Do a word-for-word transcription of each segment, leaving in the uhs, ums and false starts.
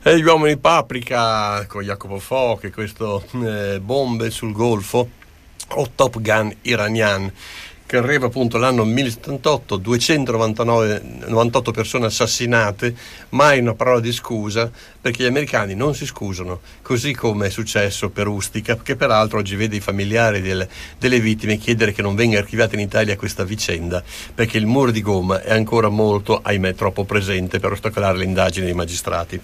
E gli uomini Paprika con Jacopo Fock e questo eh, bombe sul Golfo o Top Gun Iranian, che arriva appunto l'anno millesettantaottantotto, duecentonovantotto persone assassinate, mai una parola di scusa, perché gli americani non si scusano, così come è successo per Ustica, che peraltro oggi vede i familiari del, delle vittime chiedere che non venga archiviata in Italia questa vicenda, perché il muro di gomma è ancora molto, ahimè, troppo presente per ostacolare le indagini dei magistrati.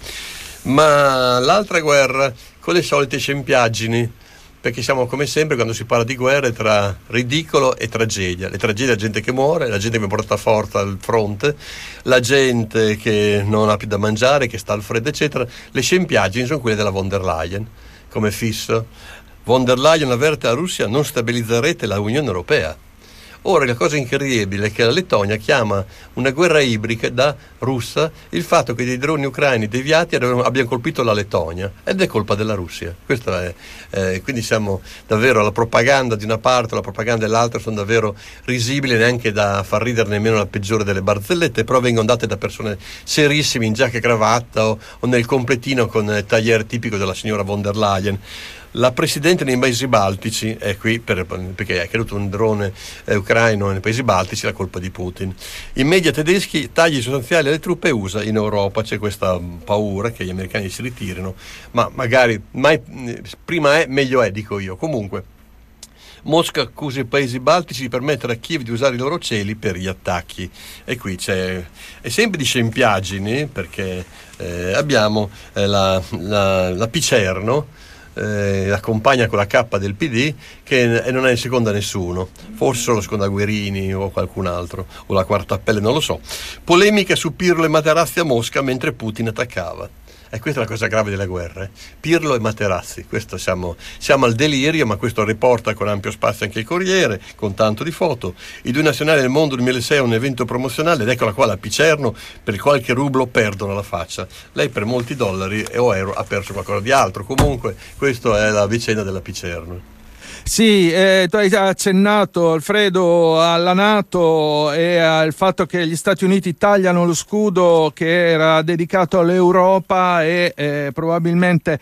Ma l'altra guerra con le solite scempiaggini, perché siamo come sempre quando si parla di guerre tra ridicolo e tragedia. Le tragedie, la gente che muore, la gente che porta forza al fronte, la gente che non ha più da mangiare, che sta al freddo eccetera. Le scempiaggini sono quelle della von der Leyen, come fisso. Von der Leyen avverte la Russia: non stabilizzerete la Unione Europea. Ora la cosa incredibile è che la Lettonia chiama una guerra ibrida russa il fatto che dei droni ucraini deviati abbiano colpito la Lettonia, ed è colpa della Russia. Questo è, eh, quindi siamo davvero, la propaganda di una parte, la propaganda dell'altra sono davvero risibili, neanche da far ridere nemmeno la peggiore delle barzellette, però vengono date da persone serissime in giacca e cravatta o, o nel completino con il tagliere tipico della signora von der Leyen. La presidente nei paesi baltici è qui per, perché è caduto un drone eh, ucraino nei paesi baltici, la colpa di Putin. I media tedeschi: tagli sostanziali alle truppe U S A in Europa. C'è questa paura che gli americani si ritirino, ma magari mai, prima è meglio è, dico io. Comunque Mosca accusa i paesi baltici di permettere a Kiev di usare i loro cieli per gli attacchi, e qui c'è è sempre di scempiaggini, perché eh, abbiamo eh, la, la, la Picerno, Eh, la compagna con la K del P D, che non è in seconda a nessuno, forse solo seconda a Guerini o qualcun altro, o la quarta appelle, non lo so. Polemica su Pirlo e Materazzi a Mosca mentre Putin attaccava. E questa è la cosa grave della guerra, eh? Pirlo e Materazzi, questo siamo, siamo al delirio, ma questo riporta con ampio spazio anche il Corriere, con tanto di foto. I due nazionali del mondo duemilasei è un evento promozionale, ed eccola qua la Picerno, per qualche rublo perdono la faccia. Lei per molti dollari o euro ha perso qualcosa di altro. Comunque questa è la vicenda della Picerno. Sì, eh, tu hai accennato, Alfredo, alla NATO e al fatto che gli Stati Uniti tagliano lo scudo che era dedicato all'Europa e eh, probabilmente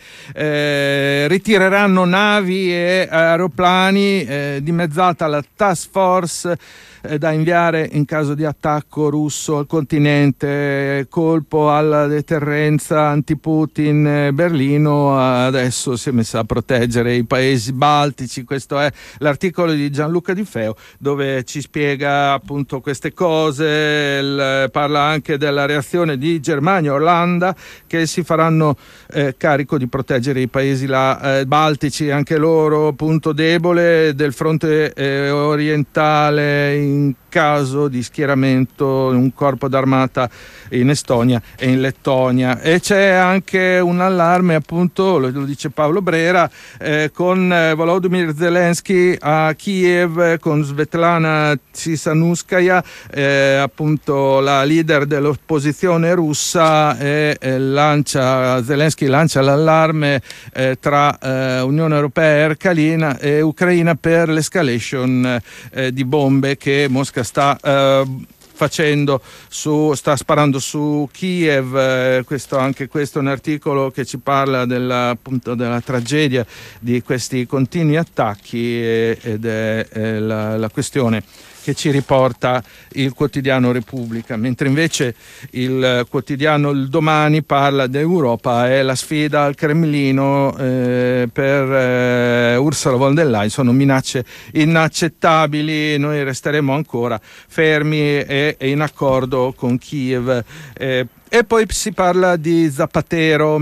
eh, ritireranno navi e aeroplani, eh, dimezzata la task force eh, da inviare in caso di attacco russo al continente, colpo alla deterrenza anti-Putin. eh, Berlino adesso si è messa a proteggere i paesi baltici. Questo è l'articolo di Gianluca Di Feo, dove ci spiega appunto queste cose. Il, parla anche della reazione di Germania e Olanda, che si faranno eh, carico di proteggere i paesi là, eh, baltici, anche loro punto debole del fronte eh, orientale in caso di schieramento un corpo d'armata in Estonia e in Lettonia. E c'è anche un allarme, appunto, lo, lo dice Paolo Brera, eh, con eh, Volodymyr Zelensky a Kiev, con Svetlana Tsikhanouskaya, eh, appunto la leader dell'opposizione russa, e eh, lancia, Zelensky lancia l'allarme eh, tra eh, Unione Europea e Ercalina e Ucraina per l'escalation eh, di bombe che Mosca sta eh, facendo su, sta sparando su Kiev. Eh, questo, anche questo è un articolo che ci parla della, appunto, della tragedia di questi continui attacchi, eh, ed è eh, la, la questione che ci riporta il quotidiano Repubblica, mentre invece il quotidiano Il Domani parla d'Europa e la sfida al Cremlino eh, per eh, Ursula von der Leyen. Sono minacce inaccettabili, noi resteremo ancora fermi e, e in accordo con Kiev. Eh, E poi si parla di Zapatero,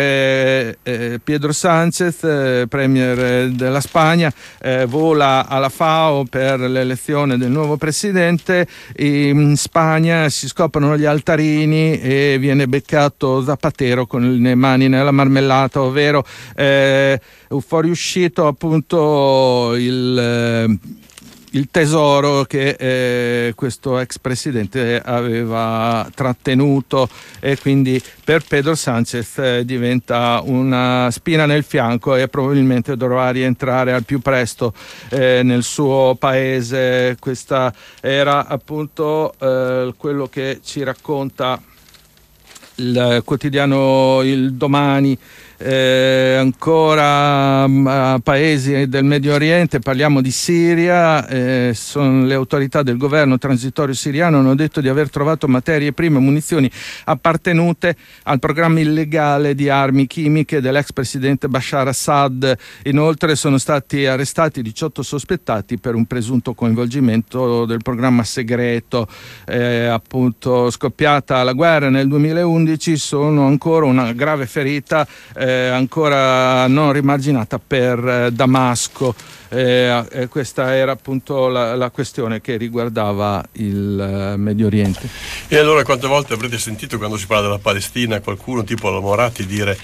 mentre eh, Pedro Sánchez, eh, premier della Spagna, eh, vola alla FAO per l'elezione del nuovo presidente. In Spagna si scoprono gli altarini e viene beccato Zapatero con le mani nella marmellata, ovvero eh, fuoriuscito appunto il... Eh, il tesoro che eh, questo ex presidente aveva trattenuto, e quindi per Pedro Sánchez eh, diventa una spina nel fianco e probabilmente dovrà rientrare al più presto eh, nel suo paese. Questa era appunto eh, quello che ci racconta il quotidiano Il Domani, eh, ancora mh, paesi del Medio Oriente, parliamo di Siria, eh, sono le autorità del governo transitorio siriano hanno detto di aver trovato materie prime e munizioni appartenute al programma illegale di armi chimiche dell'ex presidente Bashar Assad. Inoltre sono stati arrestati diciotto sospettati per un presunto coinvolgimento del programma segreto. Eh, appunto scoppiata la guerra nel duemilaundici, sono ancora una grave ferita eh, ancora non rimarginata per eh, Damasco. Eh, eh, questa era appunto la, la questione che riguardava il uh, Medio Oriente. E allora quante volte avrete sentito, quando si parla della Palestina, qualcuno tipo la Moratti dire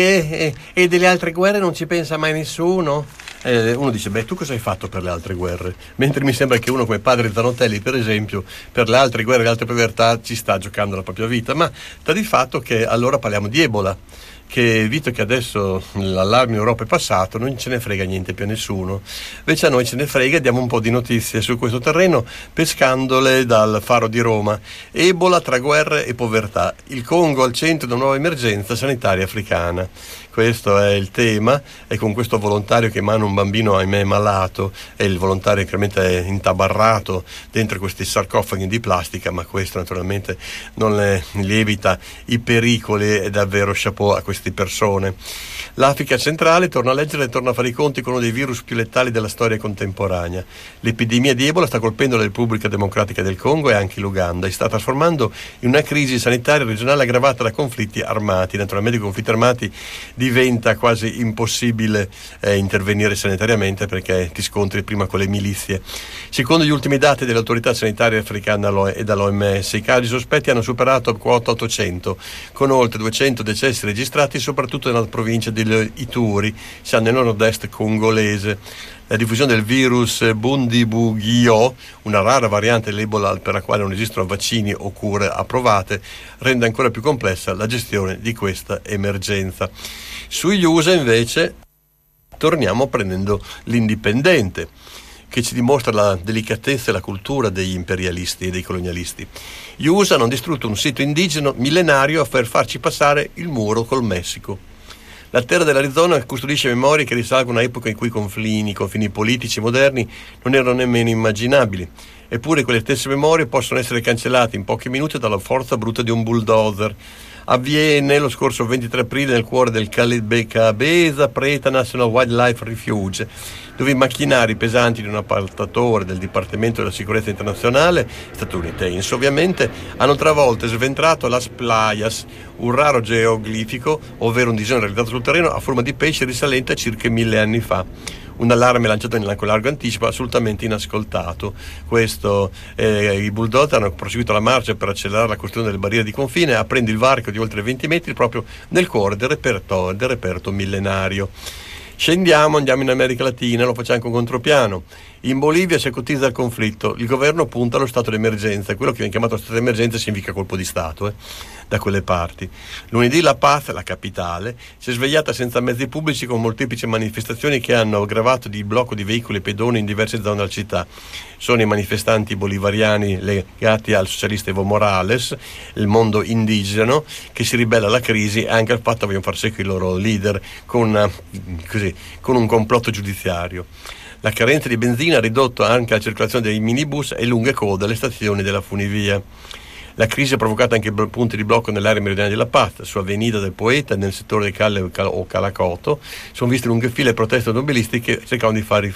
e, e, e delle altre guerre non ci pensa mai nessuno? Eh, uno dice, beh, tu cosa hai fatto per le altre guerre? Mentre mi sembra che uno come padre Zanotelli, per esempio, per le altre guerre, le altre povertà ci sta giocando la propria vita. Ma sta di fatto che allora parliamo di Ebola, che visto che adesso l'allarme in Europa è passato, non ce ne frega niente più a nessuno. Invece a noi ce ne frega, diamo un po' di notizie su questo terreno, pescandole dal Faro di Roma. Ebola tra guerre e povertà. Il Congo al centro di una nuova emergenza sanitaria africana. Questo è il tema, e con questo volontario che emana un bambino, ahimè, malato, e il volontario chiaramente è intabarrato dentro questi sarcofagi di plastica, ma questo naturalmente non le lievita i pericoli, e davvero chapeau a queste persone. L'Africa centrale torna a leggere e torna a fare i conti con uno dei virus più letali della storia contemporanea. L'epidemia di Ebola sta colpendo la Repubblica Democratica del Congo e anche l'Uganda e sta trasformando in una crisi sanitaria regionale aggravata da conflitti armati. Naturalmente i conflitti armati diventa quasi impossibile eh, intervenire sanitariamente, perché ti scontri prima con le milizie. Secondo gli ultimi dati delle autorità sanitarie africane e dall'O M S, i casi sospetti hanno superato quota ottocento, con oltre duecento decessi registrati soprattutto nella provincia di Ituri, sia nel nord-est congolese. La diffusione del virus Bundibugyo, una rara variante dell'Ebola per la quale non esistono vaccini o cure approvate, rende ancora più complessa la gestione di questa emergenza. Sugli U S A invece torniamo prendendo l'Indipendente, che ci dimostra la delicatezza e la cultura degli imperialisti e dei colonialisti. Gli U S A hanno distrutto un sito indigeno millenario per farci passare il muro col Messico. La terra dell'Arizona custodisce memorie che risalgono a un'epoca in cui i confini, i confini politici moderni non erano nemmeno immaginabili. Eppure quelle stesse memorie possono essere cancellate in pochi minuti dalla forza bruta di un bulldozer. Avviene lo scorso ventitré aprile nel cuore del Calabesa Preta National Wildlife Refuge, dove i macchinari pesanti di un appaltatore del Dipartimento della Sicurezza Internazionale, statunitense ovviamente, hanno travolto e sventrato Las Playas, un raro geoglifico, ovvero un disegno realizzato sul terreno a forma di pesce risalente a circa mille anni fa. Un allarme lanciato in largo anticipo assolutamente inascoltato. Questo, eh, i bulldozer hanno proseguito la marcia per accelerare la costruzione delle barriere di confine, aprendo il varco di oltre venti metri proprio nel cuore del reperto, del reperto millenario. Scendiamo, andiamo in America Latina, lo facciamo con contropiano. In Bolivia si acutizza il conflitto, il governo punta allo stato d'emergenza, quello che viene chiamato stato d'emergenza significa colpo di Stato, eh, da quelle parti. Lunedì La Paz, la capitale, si è svegliata senza mezzi pubblici con molteplici manifestazioni che hanno aggravato di blocco di veicoli e pedoni in diverse zone della città. Sono i manifestanti bolivariani legati al socialista Evo Morales, il mondo indigeno, che si ribella alla crisi e anche al fatto che vogliono far secco i loro leader con, una, così, con un complotto giudiziario. La carenza di benzina ha ridotto anche la circolazione dei minibus e lunghe code alle stazioni della funivia. La crisi ha provocato anche punti di blocco nell'area meridionale della Paz, su Avenida del Poeta, nel settore di Calle o Calacoto. Sono viste lunghe file proteste automobilistiche che cercavano di fare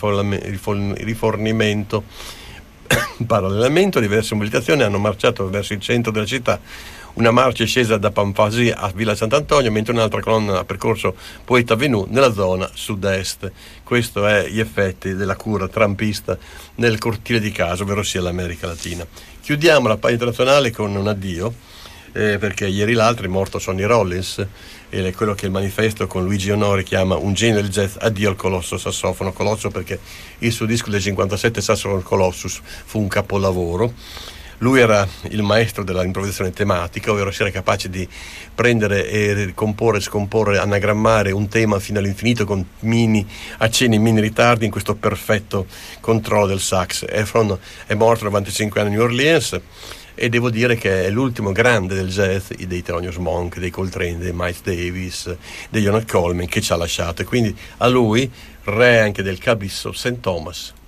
rifornimento. Parallelamente, diverse mobilitazioni hanno marciato verso il centro della città. Una marcia è scesa da Panfasi a Villa Sant'Antonio, mentre un'altra colonna ha percorso Poeta Avenue nella zona sud-est. Questo è gli effetti della cura trumpista nel cortile di casa, ovvero sia l'America Latina. Chiudiamo la pagina internazionale con un addio, eh, perché ieri l'altro è morto Sonny Rollins, ed è quello che il manifesto con Luigi Onore chiama un genio del jazz, addio al colosso sassofono. Colosso perché il suo disco del cinquantasette, Saxophone Colossus, fu un capolavoro. Lui era il maestro dell'improvvisazione tematica, ovvero si era capace di prendere e comporre, scomporre, anagrammare un tema fino all'infinito con mini accenni, mini ritardi in questo perfetto controllo del sax. Efron è morto a novantacinque anni a New Orleans. e devo dire che è l'ultimo grande del jazz, dei Thelonious Monk, dei Coltrane, dei Miles Davis, degli Ornette Coleman, che ci ha lasciato, e quindi a lui, re anche del Calypso, Saint Thomas.